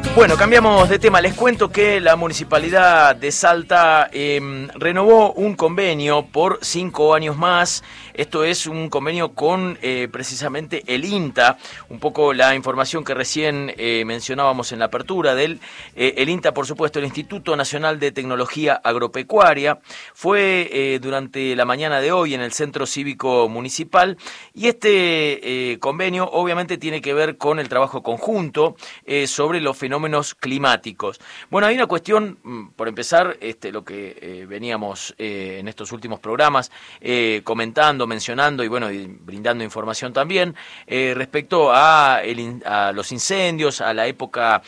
Bueno, cambiamos de tema. Les cuento que la Municipalidad de Salta renovó un convenio por 5 años más. Esto es un convenio con precisamente el INTA. Un poco la información que recién mencionábamos en la apertura del el INTA, por supuesto, el Instituto Nacional de Tecnología Agropecuaria. Fue durante la mañana de hoy en el Centro Cívico Municipal. Y este convenio obviamente tiene que ver con el trabajo conjunto sobre los fenómenos climáticos. Bueno, hay una cuestión, por empezar, lo que veníamos en estos últimos programas comentando, mencionando y bueno, y brindando información también respecto a los incendios, a la época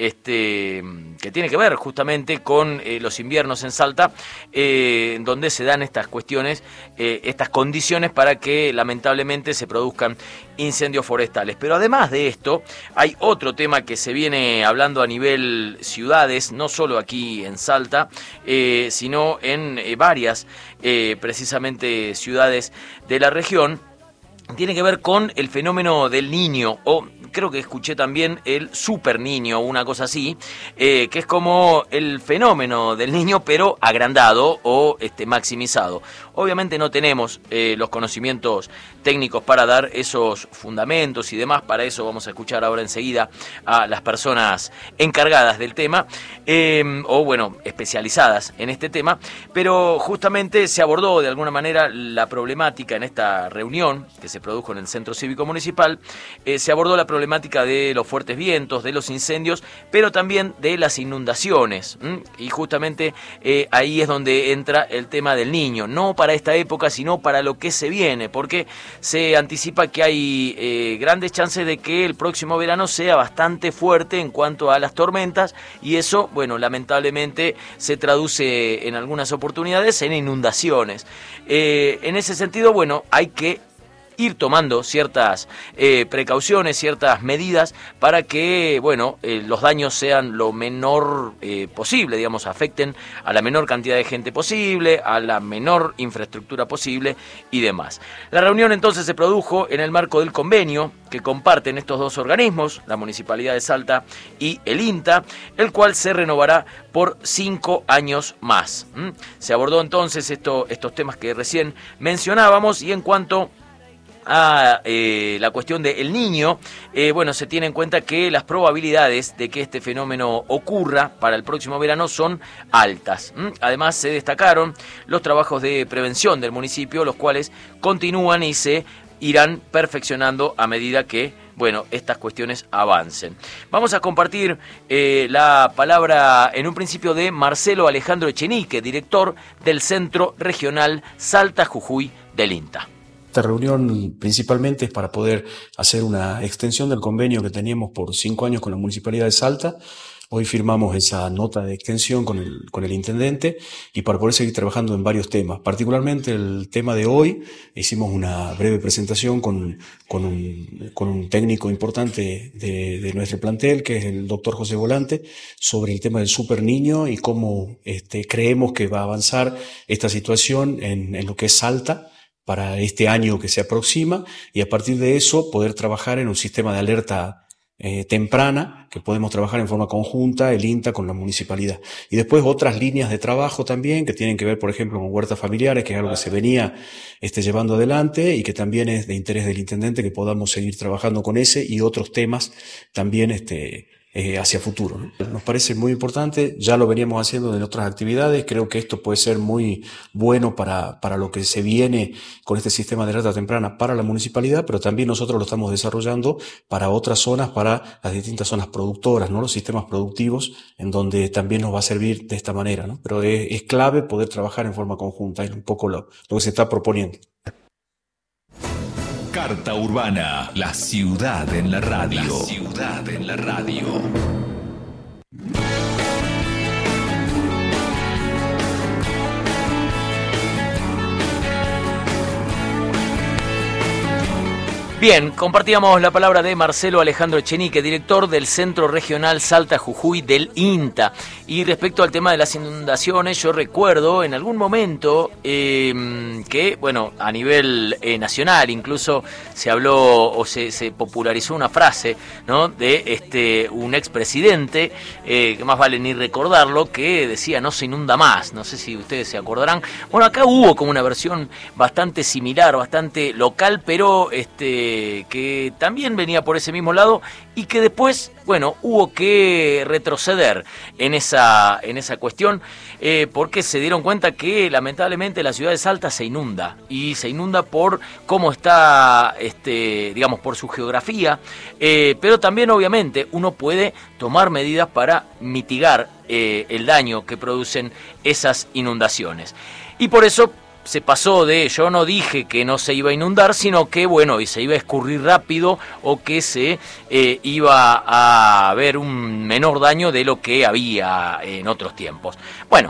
que tiene que ver justamente con los inviernos en Salta, donde se dan estas cuestiones, estas condiciones para que lamentablemente se produzcan incendios forestales. Pero además de esto, hay otro tema que se viene hablando a nivel ciudades, no solo aquí en Salta, sino en varias precisamente ciudades de la región. Tiene que ver con el fenómeno del Niño, o creo que escuché también el Super Niño, una cosa así, que es como el fenómeno del Niño, pero agrandado o maximizado. Obviamente no tenemos los conocimientos técnicos para dar esos fundamentos y demás. Para eso vamos a escuchar ahora enseguida a las personas encargadas del tema, o bueno, especializadas en este tema. Pero justamente se abordó de alguna manera la problemática en esta reunión que se produjo en el Centro Cívico Municipal. Se abordó la problemática de los fuertes vientos, de los incendios, pero también de las inundaciones. Y justamente ahí es donde entra el tema del Niño. No para esta época, sino para lo que se viene, porque se anticipa que hay grandes chances de que el próximo verano sea bastante fuerte en cuanto a las tormentas, y eso, bueno, lamentablemente se traduce en algunas oportunidades en inundaciones. En ese sentido, bueno, hay que ir tomando ciertas precauciones, ciertas medidas para que, bueno, los daños sean lo menor posible, digamos, afecten a la menor cantidad de gente posible, a la menor infraestructura posible y demás. La reunión entonces se produjo en el marco del convenio que comparten estos dos organismos, la Municipalidad de Salta y el INTA, el cual se renovará por 5 años más. Se abordó entonces estos temas que recién mencionábamos, y en cuanto a la cuestión del Niño, bueno, se tiene en cuenta que las probabilidades de que este fenómeno ocurra para el próximo verano son altas. Además, se destacaron los trabajos de prevención del municipio, los cuales continúan y se irán perfeccionando a medida que, bueno, estas cuestiones avancen. Vamos a compartir la palabra en un principio de Marcelo Alejandro Echenique, director del Centro Regional Salta Jujuy del INTA. Esta reunión principalmente es para poder hacer una extensión del convenio que teníamos por 5 años con la Municipalidad de Salta. Hoy firmamos esa nota de extensión con el intendente, y para poder seguir trabajando en varios temas. Particularmente el tema de hoy, hicimos una breve presentación con un técnico importante de nuestro plantel, que es el doctor José Volante, sobre el tema del Super Niño y cómo creemos que va a avanzar esta situación en lo que es Salta para este año que se aproxima, y a partir de eso poder trabajar en un sistema de alerta temprana, que podemos trabajar en forma conjunta, el INTA con la municipalidad. Y después otras líneas de trabajo también, que tienen que ver, por ejemplo, con huertas familiares, que es algo que se venía llevando adelante y que también es de interés del intendente que podamos seguir trabajando con ese y otros temas también hacia futuro, ¿no? Nos parece muy importante, ya lo veníamos haciendo en otras actividades. Creo que esto puede ser muy bueno para lo que se viene con este sistema de alerta temprana para la municipalidad, pero también nosotros lo estamos desarrollando para otras zonas, para las distintas zonas productoras, ¿no? Los sistemas productivos, en donde también nos va a servir de esta manera, ¿no? Pero es clave poder trabajar en forma conjunta, es un poco lo que se está proponiendo. Carta Urbana, la ciudad en la radio. La ciudad en la radio. Bien, compartíamos la palabra de Marcelo Alejandro Echenique, director del Centro Regional Salta Jujuy del INTA. Y respecto al tema de las inundaciones, yo recuerdo en algún momento que, bueno, a nivel nacional incluso se habló o se popularizó una frase, ¿no?, de un expresidente, que más vale ni recordarlo, que decía no se inunda más. No sé si ustedes se acordarán. Bueno, acá hubo como una versión bastante similar, bastante local, pero que también venía por ese mismo lado y que después, bueno, hubo que retroceder en esa cuestión porque se dieron cuenta que lamentablemente la ciudad de Salta se inunda, y se inunda por cómo está, digamos, por su geografía, pero también obviamente uno puede tomar medidas para mitigar el daño que producen esas inundaciones. Y por eso se pasó de, yo no dije que no se iba a inundar, sino que, bueno, y se iba a escurrir rápido, o que se iba a haber un menor daño de lo que había en otros tiempos. Bueno,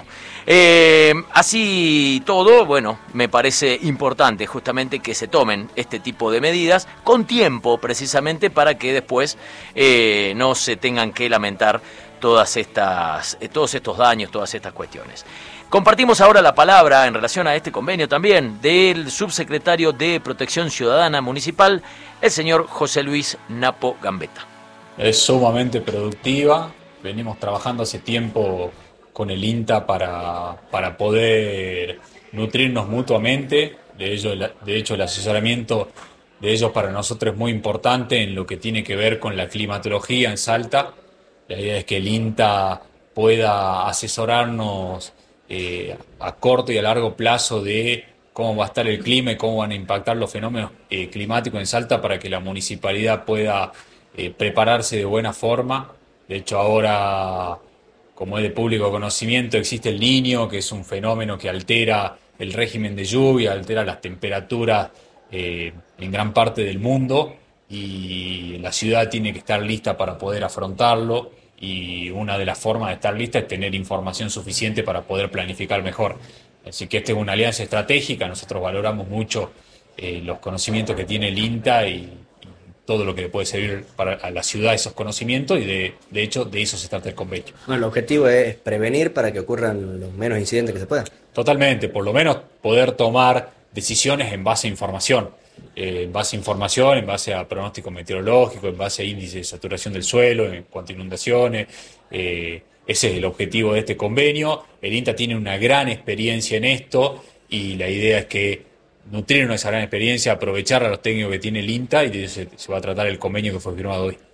así todo, bueno, me parece importante justamente que se tomen este tipo de medidas con tiempo, precisamente para que después no se tengan que lamentar todos estos daños, todas estas cuestiones. Compartimos ahora la palabra en relación a este convenio también del subsecretario de Protección Ciudadana Municipal, el señor José Luis Napo Gambetta. Es sumamente productiva, venimos trabajando hace tiempo con el INTA para poder nutrirnos mutuamente. De hecho, el asesoramiento de ellos para nosotros es muy importante en lo que tiene que ver con la climatología en Salta. La idea es que el INTA pueda asesorarnos a corto y a largo plazo de cómo va a estar el clima y cómo van a impactar los fenómenos climáticos en Salta, para que la municipalidad pueda prepararse de buena forma. De hecho, ahora, como es de público conocimiento, existe el Niño, que es un fenómeno que altera el régimen de lluvia, altera las temperaturas en gran parte del mundo, y la ciudad tiene que estar lista para poder afrontarlo. Y una de las formas de estar lista es tener información suficiente para poder planificar mejor. Así que esta es una alianza estratégica. Nosotros valoramos mucho los conocimientos que tiene el INTA y todo lo que le puede servir a la ciudad esos conocimientos, y de hecho de eso se trata el convenio. Bueno, el objetivo es prevenir para que ocurran los menos incidentes que se puedan. Totalmente, por lo menos poder tomar decisiones en base a información. En base a pronóstico meteorológico, en base a índice de saturación del suelo, en cuanto a inundaciones. Ese es el objetivo de este convenio. El INTA tiene una gran experiencia en esto, y la idea es que nutrir esa gran experiencia, aprovechar a los técnicos que tiene el INTA, y de eso se va a tratar el convenio que fue firmado hoy.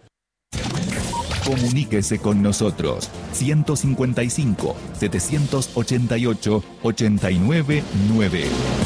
Comuníquese con nosotros. 155 788 899.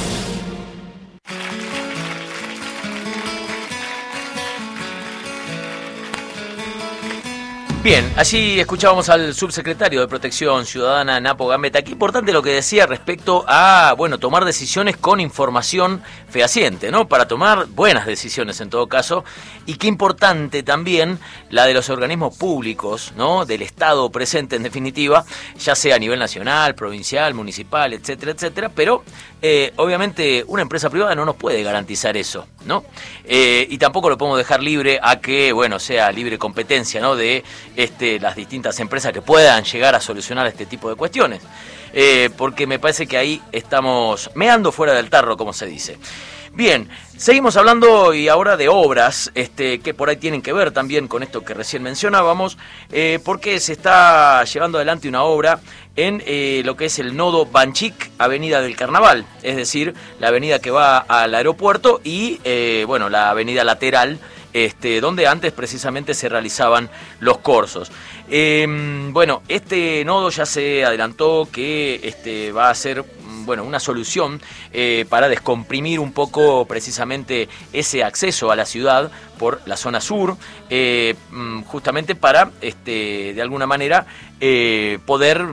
Bien, allí escuchábamos al subsecretario de Protección Ciudadana, Napo Gambetta. Qué importante lo que decía respecto a, bueno, tomar decisiones con información fehaciente, ¿no? Para tomar buenas decisiones en todo caso. Y qué importante también la de los organismos públicos, ¿no? Del Estado presente, en definitiva, ya sea a nivel nacional, provincial, municipal, etcétera, etcétera. Pero obviamente una empresa privada no nos puede garantizar eso, ¿no? Y tampoco lo podemos dejar libre a que, bueno, sea libre competencia, ¿no? De las distintas empresas que puedan llegar a solucionar este tipo de cuestiones, porque me parece que ahí estamos meando fuera del tarro, como se dice. Bien, seguimos hablando y ahora de obras que por ahí tienen que ver también con esto que recién mencionábamos, porque se está llevando adelante una obra en lo que es el nodo Banchic, Avenida del Carnaval, es decir, la avenida que va al aeropuerto y, bueno, la avenida lateral, donde antes precisamente se realizaban los corsos. Bueno, este nodo ya se adelantó que va a ser, bueno, una solución para descomprimir un poco precisamente ese acceso a la ciudad por la zona sur, justamente para, de alguna manera, poder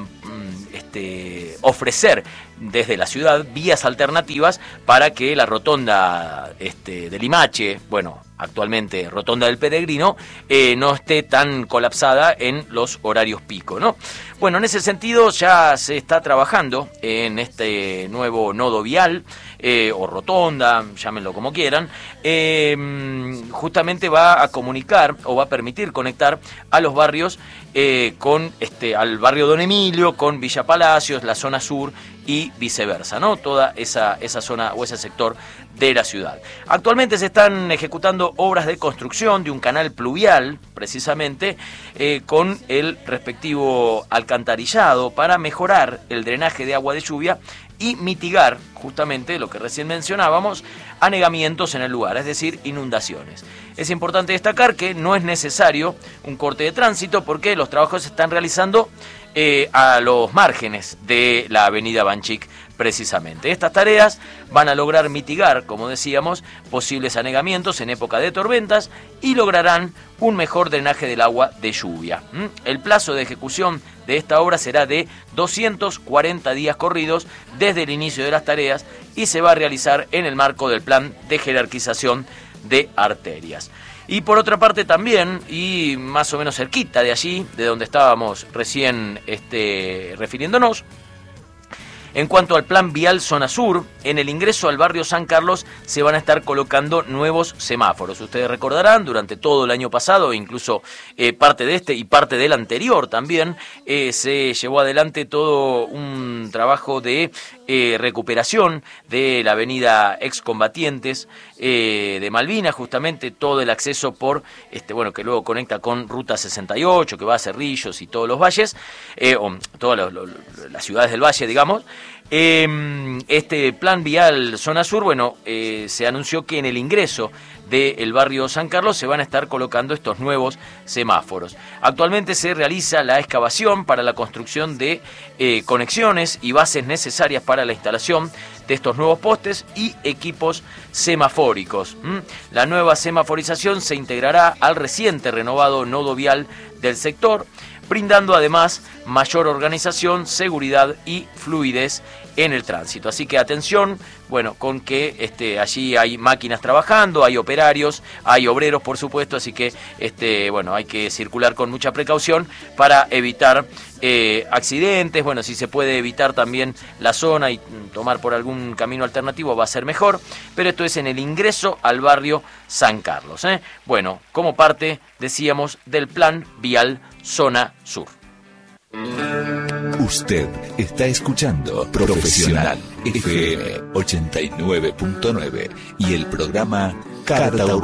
ofrecer desde la ciudad vías alternativas para que la rotonda de Limache, bueno, actualmente Rotonda del Peregrino, no esté tan colapsada en los horarios pico, ¿no? Bueno, en ese sentido ya se está trabajando en este nuevo nodo vial, o rotonda, llámenlo como quieran, justamente va a comunicar o va a permitir conectar a los barrios con al barrio Don Emilio, con Villa Palacios, la zona sur y viceversa, ¿no? Toda esa zona o ese sector de la ciudad. Actualmente se están ejecutando obras de construcción de un canal pluvial, precisamente, con el respectivo alcantarillado para mejorar el drenaje de agua de lluvia y mitigar justamente lo que recién mencionábamos, anegamientos en el lugar, es decir, inundaciones. Es importante destacar que no es necesario un corte de tránsito porque los trabajos se están realizando a los márgenes de la avenida Banchik precisamente. Estas tareas van a lograr mitigar, como decíamos, posibles anegamientos en época de tormentas y lograrán un mejor drenaje del agua de lluvia. El plazo de ejecución de esta obra será de 240 días corridos desde el inicio de las tareas y se va a realizar en el marco del plan de jerarquización de arterias. Y por otra parte también, y más o menos cerquita de allí, de donde estábamos recién refiriéndonos, en cuanto al plan vial zona sur, en el ingreso al barrio San Carlos se van a estar colocando nuevos semáforos. Ustedes recordarán, durante todo el año pasado, incluso parte de este y parte del anterior también, se llevó adelante todo un trabajo de recuperación de la avenida Excombatientes de Malvinas, justamente todo el acceso por, que luego conecta con Ruta 68, que va a Cerrillos y todos los valles, o todas las ciudades del valle, digamos. Este plan vial zona sur, se anunció que en el ingreso del barrio San Carlos se van a estar colocando estos nuevos semáforos. Actualmente se realiza la excavación para la construcción de conexiones y bases necesarias para la instalación de estos nuevos postes y equipos semafóricos. La nueva semaforización se integrará al reciente renovado nodo vial del sector, brindando además mayor organización, seguridad y fluidez en el tránsito. Así que atención, con que allí hay máquinas trabajando, hay operarios, hay obreros, por supuesto, así que hay que circular con mucha precaución para evitar accidentes. Si se puede evitar también la zona y tomar por algún camino alternativo va a ser mejor, pero esto es en el ingreso al barrio San Carlos, como parte, decíamos, del plan vial zona sur. Usted está escuchando Profesional FM 89.9 y el programa Carta